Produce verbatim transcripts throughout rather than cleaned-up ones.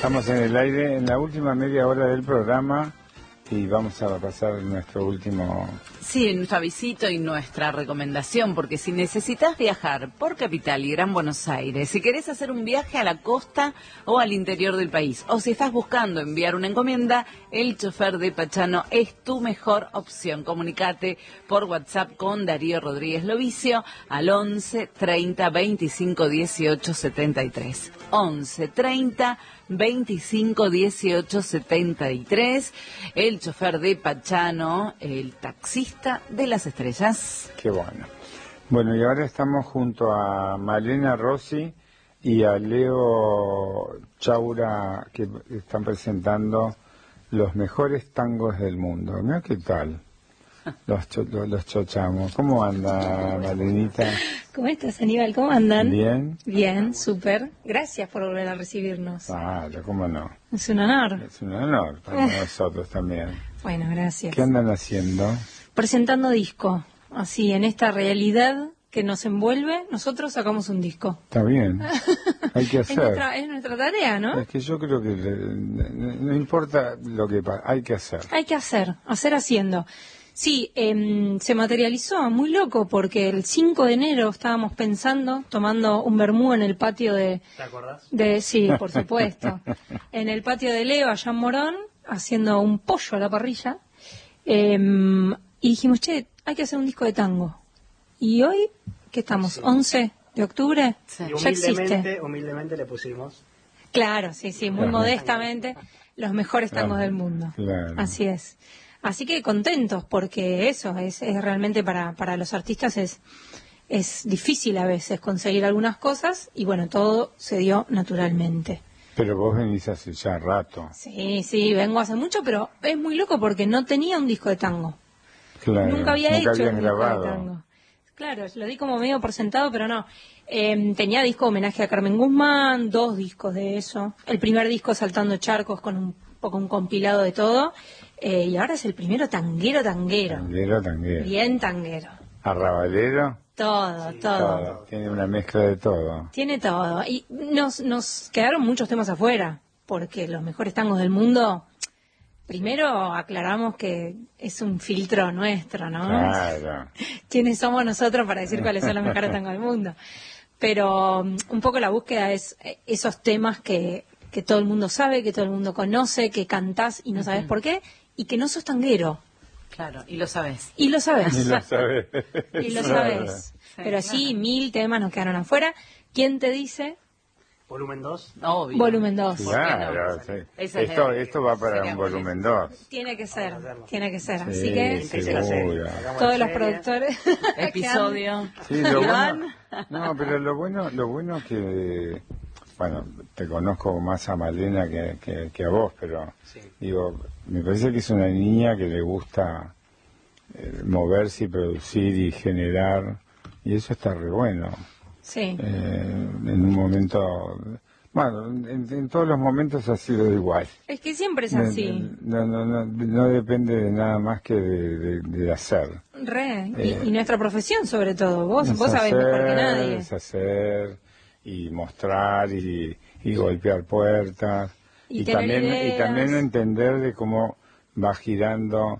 Estamos en el aire en la última media hora del programa y vamos a pasar nuestro último... Sí, nuestro avisito y nuestra recomendación, porque si necesitas viajar por Capital y Gran Buenos Aires, si querés hacer un viaje a la costa o al interior del país, o si estás buscando enviar una encomienda, el chofer de Pachano es tu mejor opción. Comunicate por WhatsApp con Darío Rodríguez Lovicio al once treinta veinticinco dieciocho setenta y tres. once treinta veinticinco dieciocho setenta y tres. El chofer de Pachano, el taxista de las estrellas. Qué bueno. Bueno, y ahora estamos junto a Malena Rossi y a Leo Chaura, que están presentando los mejores tangos del mundo. Mira qué tal. Los, cho los, los chochamos. ¿Cómo anda, Malenita? ¿Cómo estás, Aníbal? ¿Cómo andan? Bien. Bien, súper. Gracias por volver a recibirnos. Claro, cómo no. Es un honor. Es un honor para nosotros también. Bueno, gracias. ¿Qué andan haciendo? Presentando disco. Así, en esta realidad que nos envuelve, nosotros sacamos un disco. Está bien. Hay que hacer. Es nuestra, es nuestra tarea, ¿no? Es que yo creo que le, no, no importa lo que pasa, hay que hacer. Hay que hacer, hacer haciendo. Sí, eh, se materializó, muy loco, porque el cinco de enero estábamos pensando, tomando un vermú en el patio de... ¿Te acordás? De, sí, por supuesto. En el patio de Leo, allá en Morón, haciendo un pollo a la parrilla. Eh, y dijimos, che, hay que hacer un disco de tango. Y hoy, ¿qué estamos? Sí. ¿once de octubre? Sí. Y Ya existe. Humildemente le pusimos. Claro, sí, sí, muy Claro. modestamente, los mejores tangos Claro. del mundo. Claro. Así es. Así que contentos, porque eso es, es realmente para, para los artistas es, es difícil a veces conseguir algunas cosas y bueno, todo se dio naturalmente. Pero vos venís hace ya rato. Sí, sí, vengo hace mucho, pero es muy loco porque no tenía un disco de tango. Claro. Nunca había Nunca hecho habían un grabado. disco de tango. Claro, lo di como medio por sentado, pero no. Eh, tenía disco homenaje a Carmen Guzmán, dos discos de eso. El primer disco Saltando Charcos con un poco un compilado de todo. Eh, y ahora es el primero tanguero, tanguero. Tanguero, tanguero. Bien tanguero. Arrabalero. Todo, Sí, todo. Todo. Tiene una mezcla de todo. Tiene todo. Y nos, nos quedaron muchos temas afuera, porque los mejores tangos del mundo, primero aclaramos que es un filtro nuestro, ¿no? Claro. ¿Quiénes somos nosotros para decir cuáles son los mejores tangos del mundo? Pero um, un poco la búsqueda es eh, esos temas que, que todo el mundo sabe, que todo el mundo conoce, que cantás y no sabes Ujú. por qué, y que no sos tanguero. Claro, y lo sabes. Y lo sabes. Y lo sabes. Y lo Claro. sabes. Sí, Pero sí, claro. mil temas nos quedaron afuera. ¿Quién te dice? Volumen dos. Obvio. Volumen dos. ¿Por qué no? Claro, sí. Esa es Esto, el- esto va para sería un bonito. volumen dos. Tiene que ser, Vamos a hacerlo. tiene que ser. Sí, Así que sí. Hice la serie. seguro. Hagamos todos la los serie. productores. Episodio. Sí, lo Iván. bueno, no, pero lo bueno, lo bueno que, bueno, te conozco más a Malena que, que, que a vos, pero Sí. digo, me parece que es una niña que le gusta eh, moverse y producir y generar, y eso está re bueno. Sí. Eh, en un momento, bueno, en, en todos los momentos ha sido igual. Es que siempre es No, así. no, no, no, no depende de nada más que de, de, de hacer. Re. Y, Eh, y nuestra profesión, sobre todo. Vos, Es vos sabés mejor que hacer, nadie. Es hacer y mostrar y, y golpear puertas Y y, tener también y ideas. también entender de cómo va girando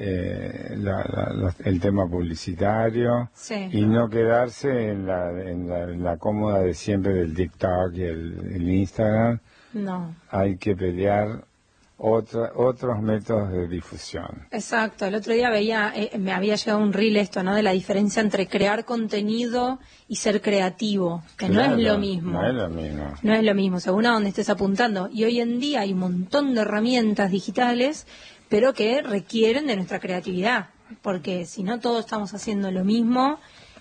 eh, la- la- la- el tema publicitario Sí. y no quedarse en la, en la, en la cómoda de siempre del TikTok y el, el Instagram. No. Hay que pelear otra, otros métodos de difusión. Exacto. El otro día veía, eh, me había llegado un reel esto, ¿no? De la diferencia entre crear contenido y ser creativo. Que no Claro, es lo mismo. No es lo mismo. No es lo mismo, según a donde estés apuntando. Y hoy en día hay un montón de herramientas digitales, pero que requieren de nuestra creatividad. Porque si no, todos estamos haciendo lo mismo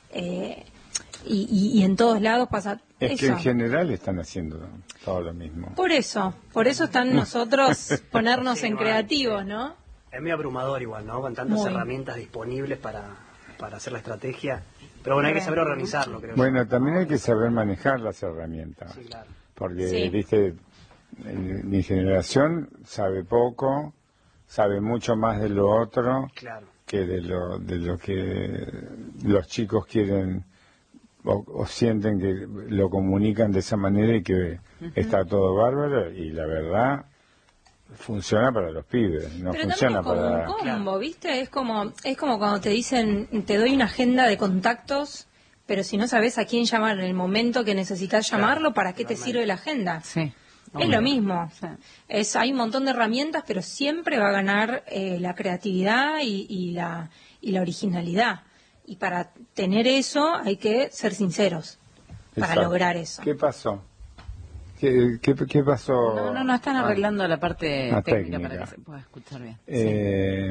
eh, y, y- y en todos lados pasa Es eso. que en general están haciendo todo lo mismo. Por eso, por eso están nosotros ponernos Sí, en no, creativos, sí. ¿no? Es medio abrumador igual, ¿no? Con tantas Muy. herramientas disponibles para, para hacer la estrategia. Pero bueno, hay que saber organizarlo, creo. Bueno, también hay que saber manejar las herramientas. Sí, claro. Porque, Sí. viste, eh, mi generación sabe poco, sabe mucho más de lo otro Claro. que de lo, de lo que los chicos quieren o, o sienten que lo comunican de esa manera y que Uh-huh. Está todo bárbaro y la verdad funciona para los pibes, no Pero funciona también como para... un combo, ¿viste? Es como, es como cuando te dicen, te doy una agenda de contactos, pero si no sabes a quién llamar en el momento que necesitas llamarlo, ¿para qué te sirve la agenda? Sí. Es lo mismo. Sí. Es, hay un montón de herramientas, pero siempre va a ganar eh, la creatividad y, y, la, y la originalidad. Y para tener eso hay que ser sinceros para Exacto. lograr eso. ¿Qué pasó? ¿Qué, qué, qué pasó? No, no, no, están arreglando la parte la técnica, técnica. para que se pueda escuchar bien. Eh,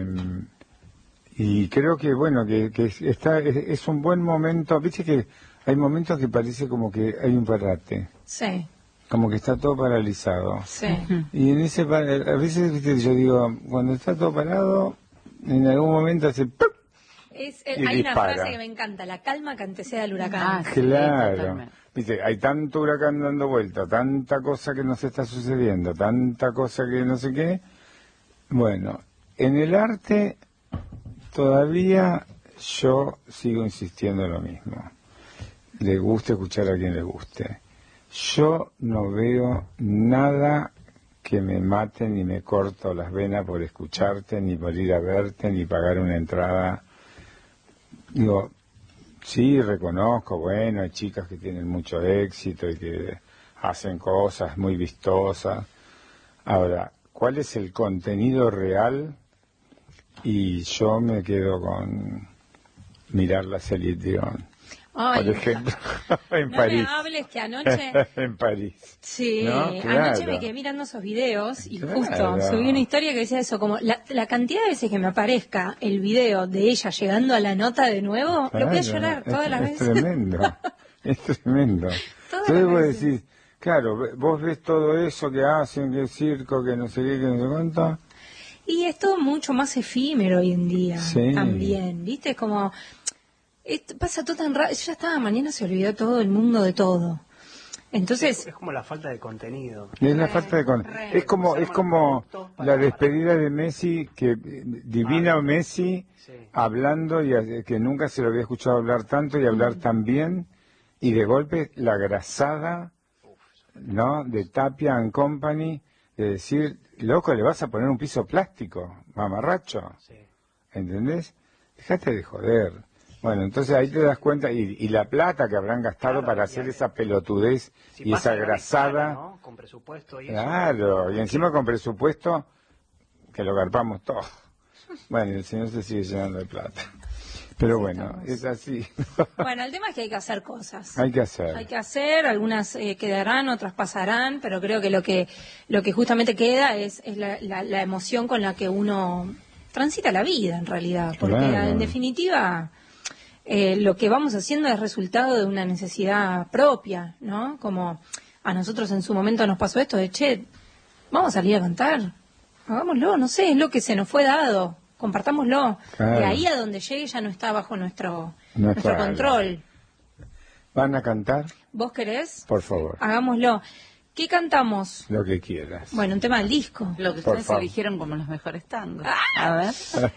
y creo que, bueno, que, que está, es, es un buen momento. Viste que hay momentos que parece como que hay un parate, Sí, como que está todo paralizado. sí. Ujú. Y en ese par- a veces, viste, yo digo, cuando está todo parado, en algún momento hace ¡pum! Es, eh, Y hay una dispara. frase que me encanta, la calma que antecede al huracán. Ah, sí, Claro. totalmente. Viste, hay tanto huracán dando vuelta, tanta cosa que nos está sucediendo, tanta cosa que no sé qué. Bueno, en el arte todavía yo sigo insistiendo en lo mismo. Le guste escuchar a quien le guste. Yo no veo nada que me mate ni me corto las venas por escucharte, ni por ir a verte, ni pagar una entrada. Digo, sí, reconozco, bueno, hay chicas que tienen mucho éxito y que hacen cosas muy vistosas. Ahora, ¿cuál es el contenido real? Y yo me quedo con mirar la Celine Dion, Ay, por ejemplo, en no París. me hables que anoche... En París. Sí, ¿No? Claro. anoche me quedé mirando esos videos y Claro. justo subí una historia que decía eso, como la, la cantidad de veces que me aparezca el video de ella llegando a la nota de nuevo, lo voy a Claro, llorar es, todas las es veces. tremendo, es tremendo. Todas Entonces las vos veces. decís, claro, ve- vos ves todo eso que hacen, que circo, que no sé qué, que no sé cuánto. Y es todo mucho más efímero hoy en día Sí. también, ¿viste? Es como, es- pasa todo tan rápido, ya estaba, mañana se olvidó todo el mundo de todo. Entonces, Es como la falta de contenido. Es la Re, falta de con... re. Es como, Se es arman como productos para- la despedida de Messi, que eh, divina Ah, Messi sí. hablando y eh, que nunca se lo había escuchado hablar tanto y hablar tan bien, y de golpe la grasada, ¿no? De Tapia and Company, de decir, loco, le vas a poner un piso plástico, mamarracho, Sí. ¿entendés? Dejate de joder. Bueno, entonces ahí te das cuenta, y, y la plata que habrán gastado Claro, para y hacer hay- esa pelotudez Si y pasa esa a gran grasada. escala, ¿no? Con presupuesto y eso. Claro, y encima con presupuesto que lo garpamos todo. Bueno, el señor se sigue llenando de plata. Pero Así bueno, estamos. es así. bueno, el tema es que hay que hacer cosas. Hay que hacer. Hay que hacer, algunas eh, quedarán, otras pasarán, pero creo que lo que lo que justamente queda es, es la, la- la emoción con la que uno transita la vida, en realidad. Porque Claro. en definitiva, eh, lo que vamos haciendo es resultado de una necesidad propia, ¿no? Como a nosotros en su momento nos pasó esto de, che, vamos a salir a cantar, hagámoslo, no sé, es lo que se nos fue dado, compartámoslo. Claro. De ahí a donde llegue ya no está bajo nuestro, No nuestro está, control. ¿Van a cantar? ¿Vos querés? Por favor, Hagámoslo. ¿Qué cantamos? lo que quieras. Bueno, un tema del disco. Lo que Por ustedes favor. eligieron como los mejores tangos. Ah. A ver.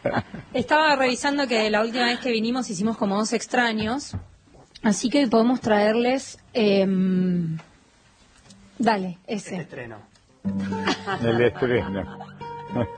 Estaba revisando que la última vez que vinimos hicimos como dos extraños, así que podemos traerles... em, dale, Este ese. estreno. El estreno.